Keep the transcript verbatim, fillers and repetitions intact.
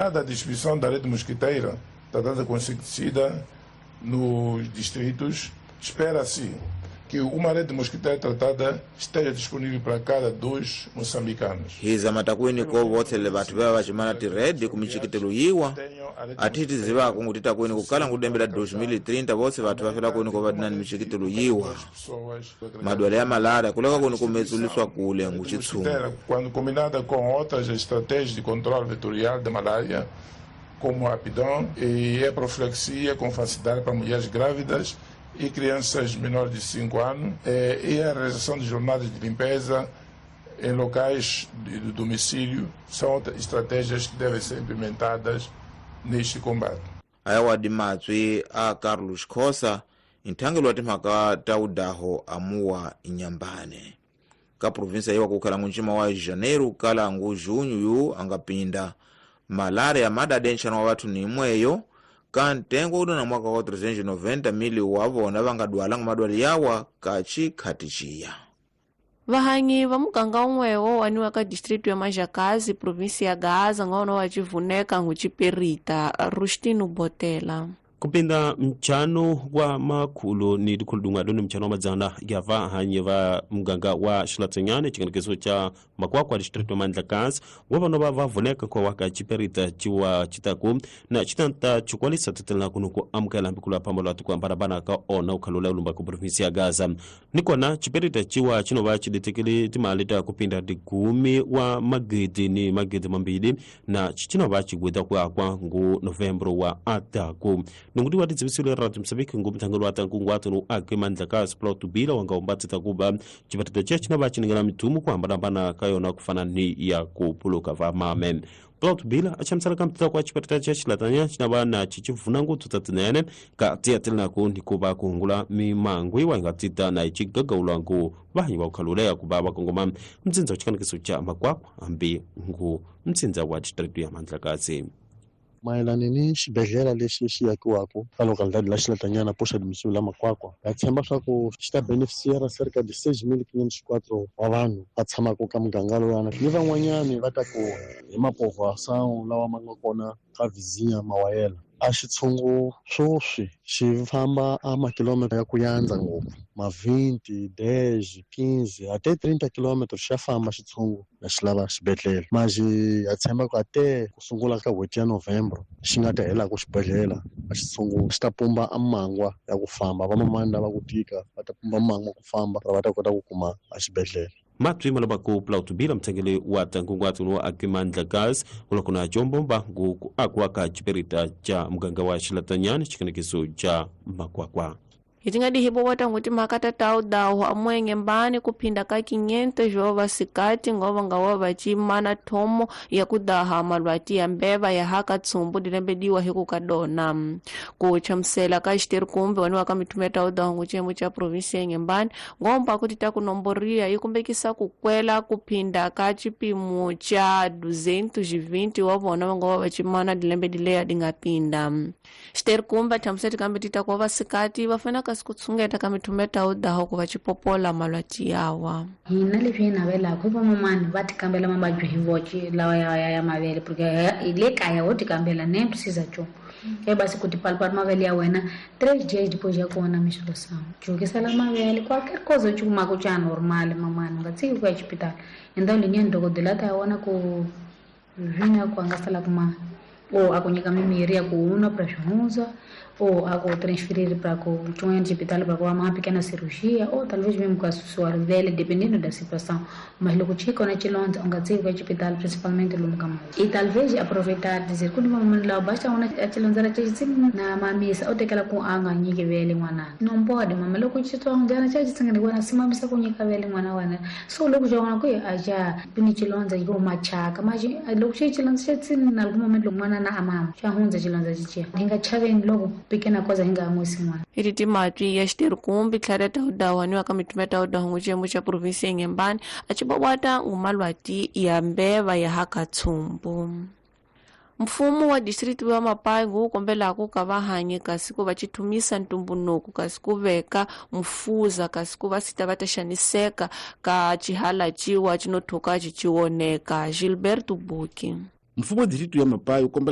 A distribuição da rede mosquiteira tratada com inseticida nos distritos, espera-se que uma rede mosquiteira tratada esteja disponível para cada dois moçambicanos. Hiza matakwini ko votsele bathu bava vachimana ti redi kumichikitelo yiwa atiti zivako nguti takwini kukhala ngudembera dois mil e trinta vose vathu vafela kwini kovadinani michikitelo yiwa madwale ya malaria kuleka kwini kumetsuliswa kule nguchitsumu. Quando combinada com outras estratégias de controle vetorial da malária, como a Apidon e a profilaxia com facilidade para mulheres grávidas e crianças menores de cinco anos, e a realização de jornadas de limpeza em locais do domicílio são estratégias que devem ser implementadas neste combate. Ayawa di matswi a Carlos Khosa inthangelo wa timhaka ta udaho amuwa inyambane ka provinsia yiwa kukhala munjima wa Janeiro kala ngu junho yu angapinda malaria madadenshana wa vathu nimweyo kantengo udona mwaka wa trezentos e noventa mili wavona vangadwala madwali yawa kachi khatichiya. Vahanyi va muganga umwewo waniwa ka distrito ya Majakazi provinsia ya Gaza ngono wachivuneka nguchiperita Rustino Botela. Kupinda mchano wa makulu ni dukuludunga doni mchano wa mazana ya vahanyi va mganga wa Shilatanyane chikanikiso cha makwa kwa distrito Majakazi wavano wa vavuneka kwa waka chiperita chiwa chitaku na chitanta chukwalisa tutelina kunuku amkala mbikula pambalo atu kwa mbarabana ka ona ukalula ulumba ku provinsia ya Gaza. Nikona chiperita chiwa chino wa chiditikili timalita kupinda digumi wa magidi ni magidi mambili na chichino wa chigweda kwa kwa ngu Novembro wa ataku. Nungudi wadi zibisule ratu msabiki ngu mtangulu wata ngu watu nu ake manzaka splotu bila wanga umbati takuba chiperita chia chino wa chinigala mitumu kwa mbarabana kayo na kufana ni ya kupuluka va mamen. Plot bila achamsala kamtita kwa chiperita chia Shilatanya chinaba na chichivunangu tutatinene ka tia tilina ku nikuba kuhungula mimangwi wa ingatita na ichigaga ulangu vahanyi wa ukalulea kubaba kongoma mzinza uchikanikiso cha makwakwa ambi ngu mzinza wa distritu ya Mandlakazi. Maelani ni xibedhlele lexi xi yakiwaka ka localidade la Shilatanyana poxa admissão la Makwakwa ya tshemba swa ku xi ta beneficiara cerca de seis mil quinhentos e quatro wa vanhu va tshamaka ka muganga loyana ni van'wanyani va ta ku hi mapovasawu lawa ma nga kona ka vizinha Mawayela. A xitshungu swoswi xi famba a makilometro ya ku yandza ngopfu ma twenty, ten, fifteen até thirty kilometros xa famba xitshungu na xi lava xibedhlele maji ya tshemba ku ate ku sungula ka n'hweti ya Novembro xi nga ta hela ku xibedhlele a xitshungu xi ta pumba a mangwa ya ku famba vamamani lava ku tika va ta pumba mangwa ku famba va ta kota ku kuma a xibedhlele. Matwi malabako plautu bila mtengele wa tangungwatu wa Mandlakazi ulakuna jombomba ngu akwaka chiperita cha mganga wa Shilatanyane chikanikiso cha makwakwa. Itingadi hibo wata nguti makata tau dahu amwenge mbani kupinda ka quinhentos jova sikati ngova ngawa vachi mana tomo ya kudaha malwati ya mbeva ya haka tsumbu dilembediwa hiku kadona. Kuchamsela ka ishtiru kumbe wani waka mitume tau dahu nguti ya mucha provinsia yenye mbani ngomba kutita kunomboria yukumbekisa kukwela kupinda ka chipimu cha duzentos e vinte wavu wana ngawa vachi mana dilembedilea dingapinda. Ishtiru kumbe chamseti kambetita kwa vasikati wafena sikutsunga kamitumeta udaho kuva chipopola malwati yawa. Hina livye na vela kuva mamani vati kambela mabaju hivochi lawa ya ya, ya mavele porque ile kaya woti kambela nem precisa cho. É basi kuti palpar mavele ya wena três dias depois já kuona mensuração. Chuki sala mavele qualquer coisa chuma kucha normal mamani ngati kwa hospital. Então linha ndogo dilata yaona ku vina kwa ngasala kuma ou akunyika mimiri ya kuuna pressão ou a transferir para o hospital para uma pequena cirurgia ou talvez mesmo com a sua velha dependendo da situação, mas logo chico na chilonza um gatinho vai hospital principalmente no Mucamai e talvez aproveitar dizer quando vamos lá basta uma a chilonza a chegir na mamisa ou daquela com a ganha que velha mwana não pode mas logo chico um dia na chegir sangue agora se mamisa com a velha mwana wana só logo já uma coisa a já pini chilonza e uma chaca mas logo chico chilonza chegir em algum momento mwana na amam já hunza chilonza chichi dinga chave logo pequena coisa inga mwisi mwana. Iriti matwi ya shtiru kumbi klare tauda wani waka mitume tauda hunguche mucha provinsia yenye mbani achibawata umalwati ya mbeva ya haka tsumbu. Mfumu wa distritu wa Mapai ngu kombela kukava hanyi kasiku vachitumisa ntumbunuku kasiku veka mfuza kasiku vasita vatashaniseka ka chihala chiwa chinotoka chichioneka. Gilberto Buki. Mfumo wa distritu ya Mapai